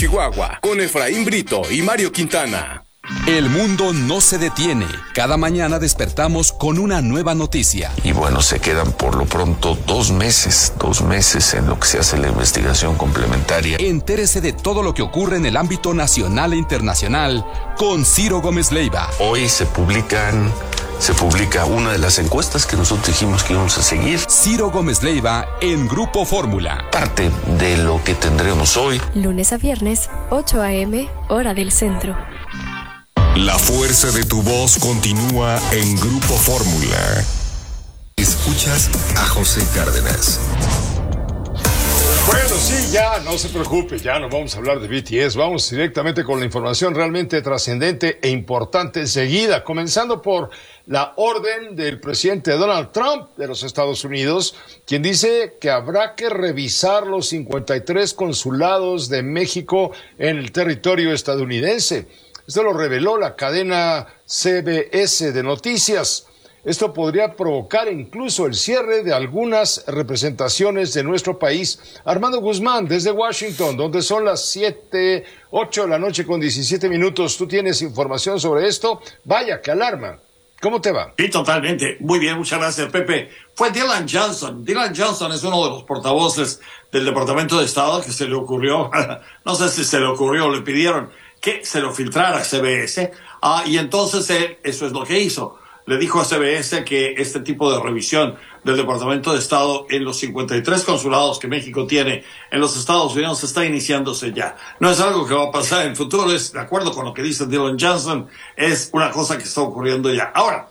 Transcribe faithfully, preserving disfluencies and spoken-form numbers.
Chihuahua, con Efraín Brito y Mario Quintana. El mundo no se detiene. Cada mañana despertamos con una nueva noticia. Y bueno, se quedan por lo pronto dos meses, dos meses en lo que se hace la investigación complementaria. Entérese de todo lo que ocurre en el ámbito nacional e internacional con Ciro Gómez Leiva. Hoy se publican, se publica una de las encuestas que nosotros dijimos que íbamos a seguir. Ciro Gómez Leiva en Grupo Fórmula. Parte de lo que tendremos hoy. Lunes a viernes, ocho a.m., hora del centro. La fuerza de tu voz continúa en Grupo Fórmula. Escuchas a José Cárdenas. Bueno, sí, ya, no se preocupe, ya no vamos a hablar de B T S, vamos directamente con la información realmente trascendente e importante enseguida, comenzando por la orden del presidente Donald Trump de los Estados Unidos, quien dice que habrá que revisar los cincuenta y tres consulados de México en el territorio estadounidense. Esto lo reveló la cadena C B S de noticias. Esto podría provocar incluso el cierre de algunas representaciones de nuestro país. Armando Guzmán, desde Washington, donde son las siete, ocho de la noche con diecisiete minutos. ¿Tú tienes información sobre esto? Vaya, qué alarma. ¿Cómo te va? Sí, totalmente. Muy bien, muchas gracias, Pepe. Fue Dylan Johnson. Dylan Johnson es uno de los portavoces del Departamento de Estado que se le ocurrió, no sé si se le ocurrió o le pidieron que se lo filtrara a C B S, ah, y entonces él, eso es lo que hizo. Le dijo a C B S que este tipo de revisión del Departamento de Estado en los cincuenta y tres consulados que México tiene en los Estados Unidos está iniciándose ya. No es algo que va a pasar en el futuro, es de acuerdo con lo que dice Dylan Johnson, es una cosa que está ocurriendo ya. Ahora,